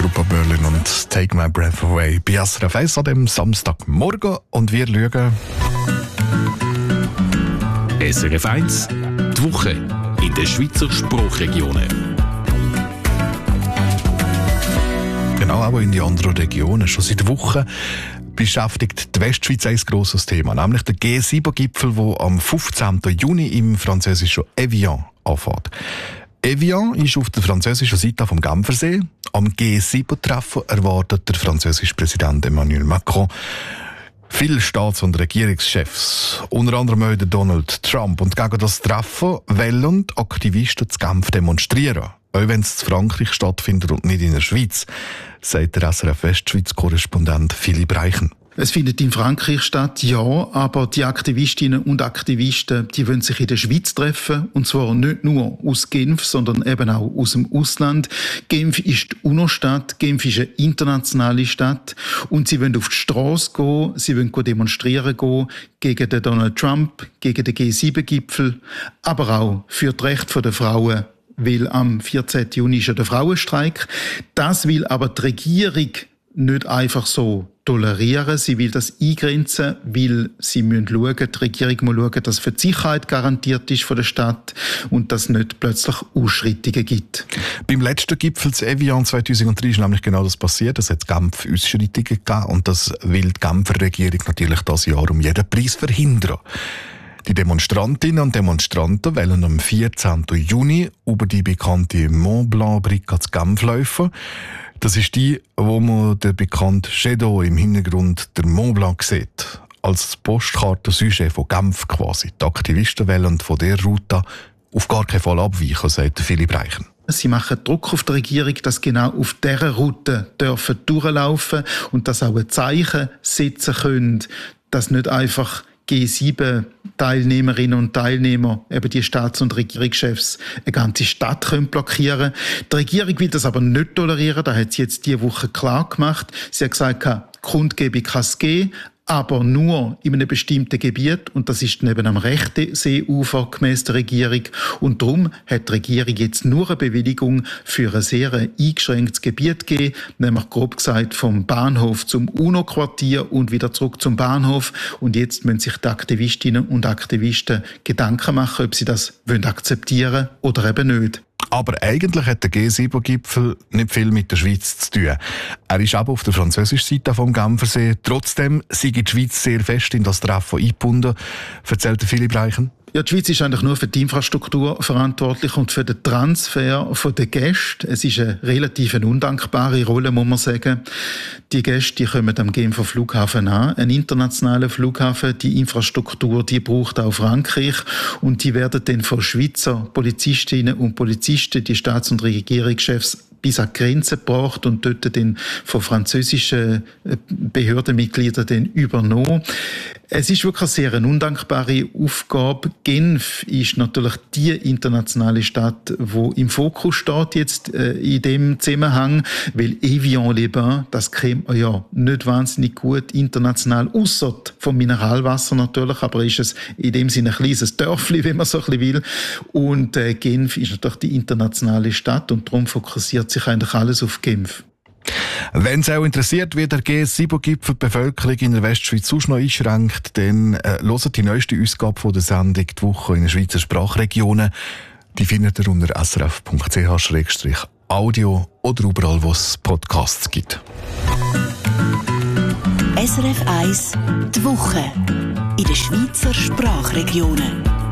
Gruppe Berlin und Take My Breath Away bei SRF 1 an dem Samstagmorgen. Und wir schauen SRF 1, die Woche in den Schweizer Sprachregionen. genau auch in die anderen Regionen. Schon seit Wochen beschäftigt die Westschweiz ein grosses Thema, nämlich der G7-Gipfel, der am 15. Juni im französischen Evian anfängt. Evian ist auf der französischen Seite vom Genfersee. Am G7-Treffen erwartet der französische Präsident Emmanuel Macron viele Staats- und Regierungschefs, unter anderem auch Donald Trump. Und gegen das Treffen wollen Aktivisten zu Genf demonstrieren, auch wenn es in Frankreich stattfindet und nicht in der Schweiz, sagt der SRF Westschweiz-Korrespondent Philipp Reichen. Es findet in Frankreich statt, ja, aber die Aktivistinnen und Aktivisten, die wollen sich in der Schweiz treffen, und zwar nicht nur aus Genf, sondern eben auch aus dem Ausland. Genf ist die UNO-Stadt, Genf ist eine internationale Stadt, und sie wollen auf die Strasse gehen, sie wollen demonstrieren gehen gegen den Donald Trump, gegen den G7-Gipfel, aber auch für die Rechte der Frauen, weil am 14. Juni ist ja der Frauenstreik. Das will aber die Regierung nicht einfach so tolerieren. Sie will das eingrenzen, weil sie müssen schauen, die Regierung muss schauen, dass für die Sicherheit garantiert ist von der Stadt und dass es nicht plötzlich Ausschreitungen gibt. Beim letzten Gipfel zu Evian 2003 ist nämlich genau das passiert. Es hat Genf Ausschreitungen gegeben und das will die Genfer Regierung natürlich dieses Jahr um jeden Preis verhindern. Die Demonstrantinnen und Demonstranten wollen am 14. Juni über die bekannte Mont Blanc-Brücke zu Genf laufen. Das ist die, wo man den bekannten Shadow im Hintergrund der Mont Blanc sieht. Als Postkartensujet von Genf quasi. Die Aktivisten wollen von dieser Route auf gar keinen Fall abweichen, sagt Philipp Reichen. Sie machen Druck auf die Regierung, dass genau auf dieser Route dürfen durchlaufen und dass auch ein Zeichen setzen können, dass nicht einfach G7-Teilnehmerinnen und Teilnehmer, eben die Staats- und Regierungschefs, eine ganze Stadt blockieren können. Die Regierung will das aber nicht tolerieren, das hat sie jetzt diese Woche klar gemacht. Sie hat gesagt, Kundgebung kann es geben, aber nur in einem bestimmten Gebiet, und das ist neben am rechten Seeufer gemäss der Regierung. Und darum hat die Regierung jetzt nur eine Bewilligung für ein sehr eingeschränktes Gebiet gegeben, nämlich grob gesagt vom Bahnhof zum UNO-Quartier und wieder zurück zum Bahnhof. Und jetzt müssen sich die Aktivistinnen und Aktivisten Gedanken machen, ob sie das akzeptieren wollen oder eben nicht. Aber eigentlich hat der G7-Gipfel nicht viel mit der Schweiz zu tun. Er ist aber auf der französischen Seite vom Genfersee. Trotzdem sei die Schweiz sehr fest in das Treffen eingebunden, erzählt Philipp Reichen. Ja, die Schweiz ist eigentlich nur für die Infrastruktur verantwortlich und für den Transfer der Gäste. Es ist eine relativ undankbare Rolle, muss man sagen. Die Gäste, die kommen am Genfer Flughafen an, ein internationaler Flughafen. Die Infrastruktur, die braucht auch Frankreich, und die werden dann von Schweizer Polizistinnen und Polizisten, die Staats- und Regierungschefs, bis an die Grenze gebracht und dort dann von französischen Behördenmitgliedern dann übernommen. Es ist wirklich eine sehr undankbare Aufgabe. Genf ist natürlich die internationale Stadt, die im Fokus steht jetzt in dem Zusammenhang, weil Evian-les-Bains, das kennt man ja nicht wahnsinnig gut international, ausser vom Mineralwasser natürlich, aber ist es in dem Sinne ein kleines Dörfli, wenn man so ein bisschen will. Und Genf ist natürlich die internationale Stadt und darum fokussiert sich eigentlich alles auf Genf. Wenn es auch interessiert, wie der G7-Gipfel die Bevölkerung in der Westschweiz sonst noch einschränkt, dann hört die neueste Ausgabe von der Sendung «Die Woche in den Schweizer Sprachregionen». Die findet ihr unter srf.ch/audio oder überall, wo es Podcasts gibt. SRF 1, die Woche in den Schweizer Sprachregionen.